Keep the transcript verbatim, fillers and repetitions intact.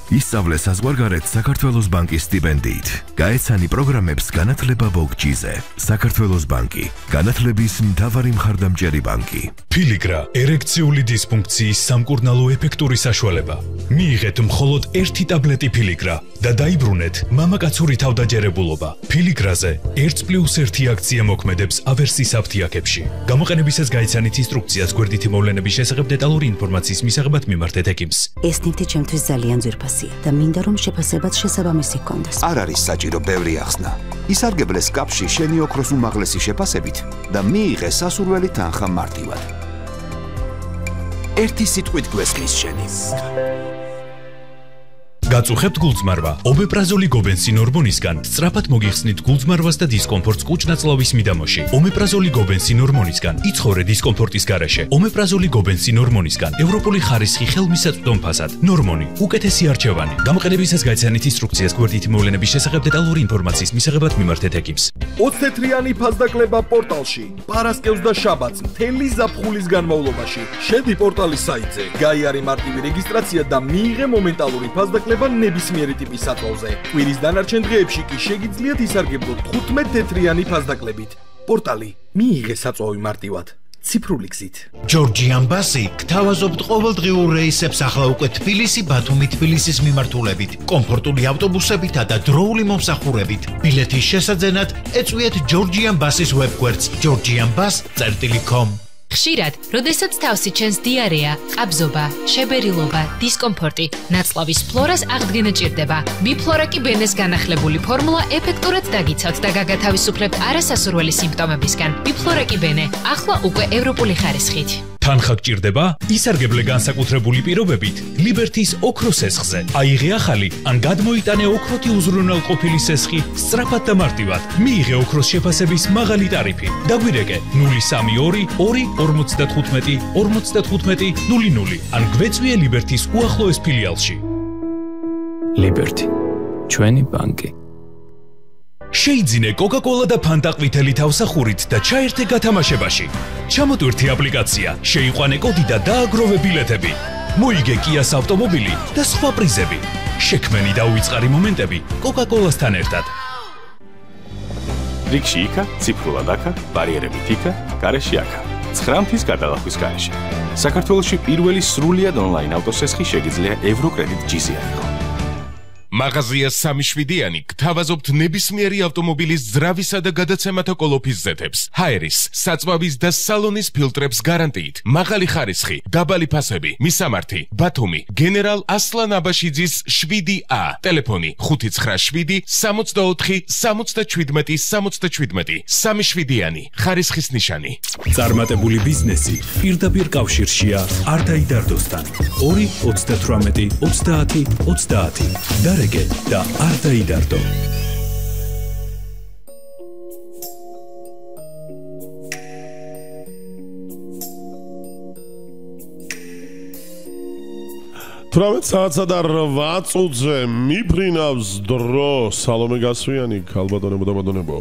ისწავლე საზღვარგარეთ საქართველოს ბანკის სტიპენდიით. გაეცანი პროგრამებს განათლება ბოგჯიზე. საქართველოს ბანკი, განათლების მთავარი მხარდამჭერი ბანკი. Ფილიგრა ერექციული დისფუნქციის სამკურნალო ეფექტური საშუალება. მიიღეთ მხოლოდ ერთი ტაბლეტი ფილიგრა და დაიბრუნეთ მამაკაცური თავდაჯერებულობა. ფილიგრაზე ერთ პლუს ერთი აქცია მოქმედებს ავერსის აფთიაქებში. გამოყენებისას გაიცანით ინსტრუქციას გვერდითი მოვლენების შესახებ დეტალური ინფორმაციის მისაღებად მიმართეთ ექიმს. ეს ნივთი ჩემთვის ძალიან ძვირფასია და მინდა რომ შეფასებაც შესაბამისი ჰქონდეს. არ არის საჭირო ბევრი ახსნა. ისარგებლეს კაპში შენი ოქროს უმაღლესი შეფასებით და მიიღე სასურველი თანხა მარტივად. ერთი სიტყვით გვესმის შენი. გაწუხებთ გულწმარვა. ომეპრაზოლი გობენსინ ჰორმონისგან სწრაფად მოგიხსნით გულწმარვას და დისკომფორტს კუჭ-ნაწლავის მიდამოში. ომეპრაზოლი გობენსინ ჰორმონისგან იცხოვრე დისკომფორტის გარეშე. ომეპრაზოლი გობენსინ ჰორმონისგან ევროპული ხარისხი ხელმისაწვდომ ფასად. ნორმონი, უკეთესი არჩევანი. გამოყენებისას გაიცანით ინსტრუქციას გვერდითი მოვლენების შესახებ დეტალური ინფორმაციის მისაღებად მიმართეთ ექიმს. ოცდათეთრიანი ფასდაკლება პორტალში. პარასკევს და შაბათს მთელი ზაფხულის განმავლობაში. შედი პორტალის საიტზე. გაიარე მარტივი რეგისტრაცია და მიიღე მომენტალური ფასდაკლება ნებისმიერი ტიპის საწვავზე. კვირის დანარჩენ დღეებში კი შეგიძლიათ ისარგებლოთ თხუთმეტ-თეთრიანი ფასდაკლებით. პორტალი მიიღე საწვავი მარტივად. ციფრული გზით. ჯორჯიან ბასი გთავაზობთ ყოველდღიურ რეისებს ახლა უკვე თბილისი, ბათუმი, თბილისის მიმართულებით, კომფორტული ავტობუსებითა და დროული მომსახურებით. ბილეთის შესაძენად ეწვიეთ ჯორჯიან ბასის ვებგვერდს ჯორჯიან ბას წერტილი კომ. ხშირად, როდესაც თავსი ჩენს დიარეა, ყაბზობა, შებერილობა, დისკომფორტი, ნაწლავის ფლორას აღდგენა ჭირდება. ბიფლორა კი ბენეს განახლებული ფორმულა ეფექტურად დაგიცავთ და გაგათავისუფლებთ არასასურველი სიმპტომებისგან. ბიფლორა კი ბენე, ახლა უკვე ევროპული ხარისხით. თანხა გჭირდება? ისარგებლე განსაკუთრებული პირობებით ლიბერთის ოქროს სესხზე. აიღე ახალი ან გადმოიტანე ოქროთი უზრუნველყოფილი სესხი სწრაფად და მარტივად. მიიღე ოქროს შეფასების მაღალი ტარიფი. დაგვირეკე ნული სამი ორი ორი ორმოცდათხუთმეტი ორმოცდათხუთმეტი ნული ნული ან გვეწვიე ლიბერთის უახლოეს ფილიალში. ლიბერთი, ჩვენი ბანკი. შეიძინე კოკა-კოლა და ფანტა ყვითელი თავსახურით და ჩაერთე გათამაშებაში. ჩამოტვირთი აპლიკაცია, შეიყვანე კოდი და დააგროვე ბილეთები. მოიგე კიას ავტომობილი და სხვა პრიზები. შექმენი და უიწყარი მომენტები კოკა-კოლასთან ერთად. რიგში იქა, ციფრულად აქა, ბარიერებით იქა, გარეშე აქა. ცხრა მთის გადალახვის გარეშე. საქართველოში პირველი სრულიად ონლაინ ავტოსესხი შეგიძლია ევროკრედიტ ჯიზი აიღო. მაღაზია სამი შვიდიანი გთავაზობთ ნებისმიერი ავტომობილის ძრავისა და გადაცემათა კოლოფის ზეთებს, ჰაერის, საწვავის და სალონის ფილტრებს გარანტიით, მაღალი ხარისხი, დაბალი ფასები, მისამართი, ბათუმი, გენერალ ასლან აბაშიძის შვიდი ა, ტელეფონი ხუთი ცხრა შვიდი სამოცდაოთხი სამოცდაჩვიდმეტი სამოცდაჩვიდმეტი, სამი შვიდიანი, ხარისხის ნიშანი. წარმატებული ბიზნესი პირდაპირ კავშირშია არ დაიდარდოსთან. ორი ოცდათვრამეტი ოცდაათი ოცდაათი. დარეგე და არ დაიდარდო. თვრამეტ საათსა და რვა წუთზე მიფრინავს დრო. სალომე გასვიანი, ქალბატონებო და ბატონებო.